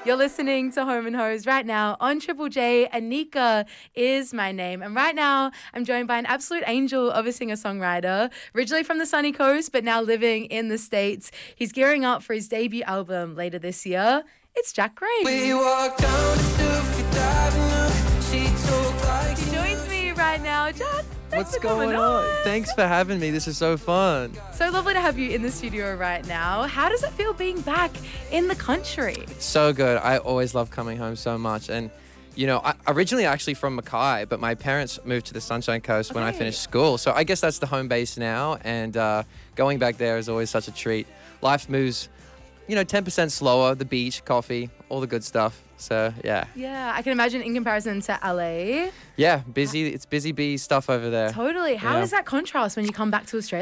You're listening to Home and Hose right now on Triple J. Anika is my name. And right now, I'm joined by an absolute angel of a singer-songwriter, originally from the sunny coast, but now living in the States. He's gearing up for his debut album later this year. It's Jack Gray. We walked down to Fifth Avenue. She took like He joins me right now. Jack, thanks What's for coming going on? Thanks for having me. This is so fun. So lovely to have you in the studio right now. How does it feel being back in the country? So good. I always love coming home so much. And, you know, I originally actually from Mackay, but my parents moved to the Sunshine Coast when I Okay. finished school. So I guess that's the home base now. And going back there is always such a treat. Life moves, 10% slower. The beach, coffee, all the good stuff. So, yeah. Yeah, I can imagine in comparison to LA. Yeah, busy. It's busy bee stuff over there. Totally. How Yeah. is that contrast when you come back to Australia?